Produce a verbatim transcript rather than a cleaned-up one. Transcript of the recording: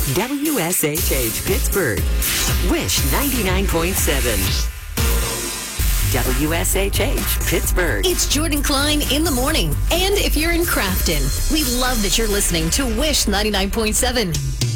W S H H Pittsburgh. Wish ninety-nine point seven. W S H H Pittsburgh. It's Jordan Klein in the morning. And if you're in Crafton, we love that you're listening to Wish ninety-nine point seven.